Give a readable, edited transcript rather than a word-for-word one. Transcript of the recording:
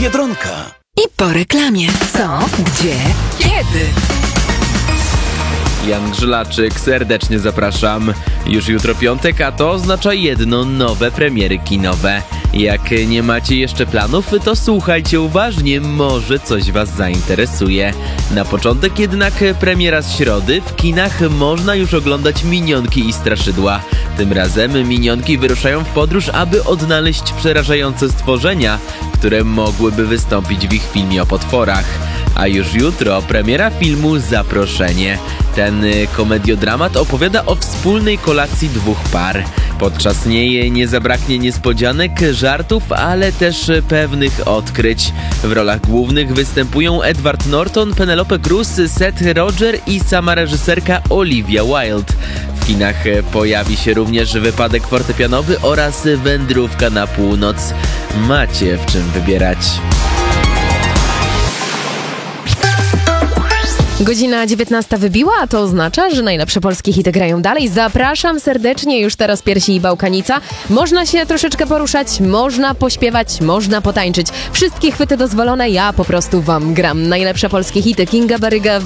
Biedronka. I po reklamie. Co? Gdzie? Kiedy? Jan Grzylaczyk, serdecznie zapraszam. Już jutro piątek, a to oznacza jedno: nowe premiery kinowe. Jak nie macie jeszcze planów, to słuchajcie uważnie, może coś was zainteresuje. Na początek jednak premiera z środy. W kinach można już oglądać Minionki i Straszydła. Tym razem Minionki wyruszają w podróż, aby odnaleźć przerażające stworzenia, które mogłyby wystąpić w ich filmie o potworach. A już jutro premiera filmu Zaproszenie. Ten komediodramat opowiada o wspólnej kolacji dwóch par. Podczas niej nie zabraknie niespodzianek, żartów, ale też pewnych odkryć. W rolach głównych występują Edward Norton, Penelope Cruz, Seth Rogen i sama reżyserka Olivia Wilde. W kinach pojawi się również Wypadek fortepianowy oraz Wędrówka na północ. Macie w czym wybierać. Godzina 19 wybiła, a to oznacza, że najlepsze polskie hity grają dalej. Zapraszam serdecznie, już teraz Piersi i Bałkanica. Można się troszeczkę poruszać, można pośpiewać, można potańczyć. Wszystkie chwyty dozwolone, ja po prostu wam gram. Najlepsze polskie hity. Kinga Baryga.